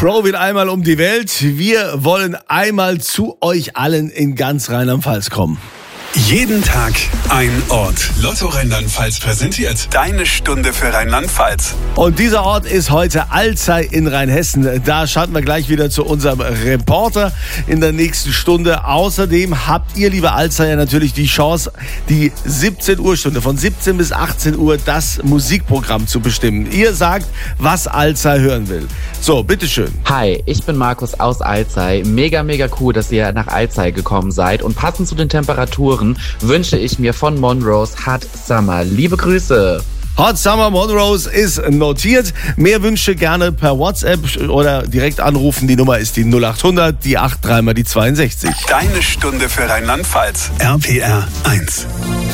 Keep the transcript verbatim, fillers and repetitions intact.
Crow will einmal um die Welt. Wir wollen einmal zu euch allen in ganz Rheinland-Pfalz kommen. Jeden Tag ein Ort. Lotto Rheinland-Pfalz präsentiert deine Stunde für Rheinland-Pfalz. Und dieser Ort ist heute Alzey in Rheinhessen. Da schalten wir gleich wieder zu unserem Reporter in der nächsten Stunde. Außerdem habt ihr, liebe Alzeyer, natürlich die Chance, die siebzehn Uhr Stunde von siebzehn bis achtzehn Uhr das Musikprogramm zu bestimmen. Ihr sagt, was Alzey hören will. So, bitteschön. Hi, ich bin Markus aus Alzey. Mega, mega cool, dass ihr nach Alzey gekommen seid. Und passend zu den Temperaturen wünsche ich mir von Monrose Hot Summer. Liebe Grüße. Hot Summer Monrose ist notiert. Mehr Wünsche gerne per WhatsApp oder direkt anrufen. Die Nummer ist die null acht hundert, die acht drei mal die zweiundsechzig. Deine Stunde für Rheinland-Pfalz. R P R eins.